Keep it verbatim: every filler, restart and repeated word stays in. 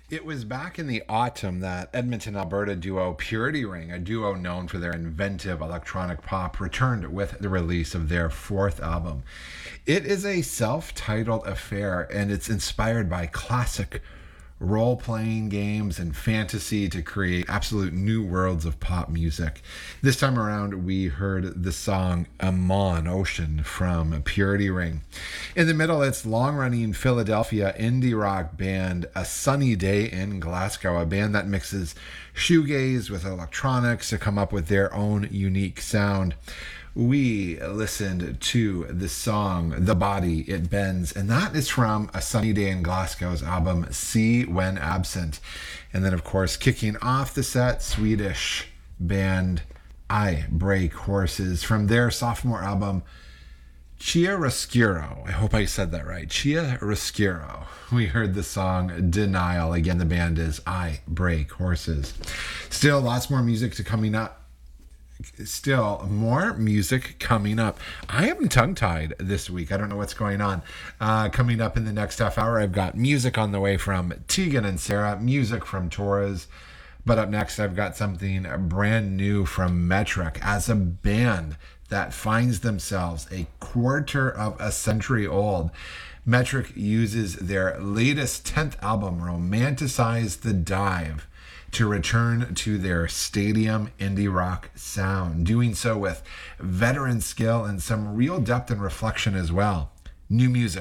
It was back in the autumn that Edmonton, Alberta duo Purity Ring, a duo known for their inventive electronic pop, returned with the release of their fourth album. It is a self titled affair and it's inspired by classic role playing games and fantasy to create absolute new worlds of pop music. This time around, we heard the song Amon Ocean from Purity Ring. In the middle, it's long running Philadelphia indie rock band A Sunny Day in Glasgow, a band that mixes shoegaze with electronics to come up with their own unique sound. We listened to the song The Body It Bends, and that is from A Sunny Day in Glasgow's album See When Absent. And then, of course, kicking off the set, Swedish band I Break Horses from their sophomore album Chiaroscuro. I hope I said that right. Chiaroscuro. We heard the song Denial. Again, the band is I Break Horses. Still, lots more music to coming up. Still more music coming up. I am tongue-tied this week. I don't know what's going on. Uh, coming up in the next half hour, I've got music on the way from Tegan and Sarah, music from Torres. But up next, I've got something brand new from Metric as a band that finds themselves a quarter of a century old. Metric uses their latest tenth album, Romanticize the Dive, to return to their stadium indie rock sound, doing so with veteran skill and some real depth and reflection as well. New music